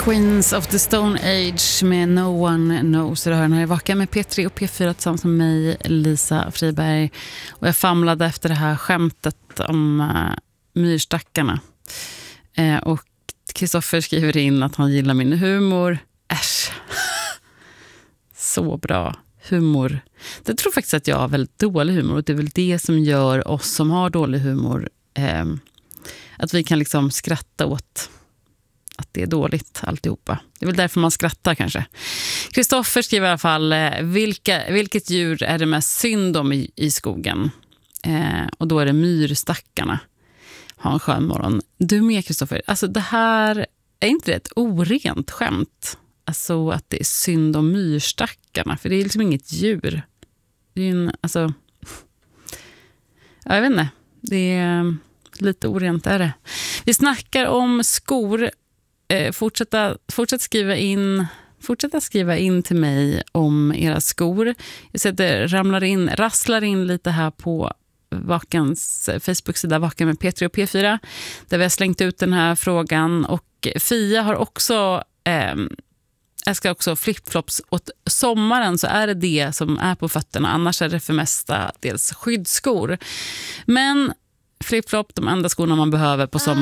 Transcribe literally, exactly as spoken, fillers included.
Queens of the Stone Age med No One Knows. Du hör den här i Vaka med P tre och P fyra tillsammans med mig, Lisa Friberg. Och jag famlade efter det här skämtet om uh, myrstackarna. Uh, och Kristoffer skriver in att han gillar min humor. Äsch. Så bra. Humor. Jag tror faktiskt att jag har väldigt dålig humor. Och det är väl det som gör oss som har dålig humor uh, att vi kan liksom skratta åt att det är dåligt alltihopa. Det är väl därför man skrattar kanske. Kristoffer skriver i alla fall, vilka, vilket djur är det mest synd om i, i skogen? Eh, och då är det myrstackarna. Ha en skön morgon. Du med, Kristoffer. Alltså det här är inte ett orent skämt. Alltså att det är synd om myrstackarna. För det är liksom inget djur. Det är en, alltså... Jag vet inte. Det är lite orent är det. Vi snackar om skor. Eh, fortsätta, fortsätt skriva in fortsätta skriva in till mig om era skor. Jag ser att det ramlar in, rasslar in lite här på Vakans Facebook-sida Vakan med P tre och P fyra där vi har slängt ut den här frågan. Och Fia har också eh, jag ska också flipflops åt sommaren, så är det det som är på fötterna. Annars är det för mesta dels skyddsskor. Men flipflop, de enda skorna man behöver på sommaren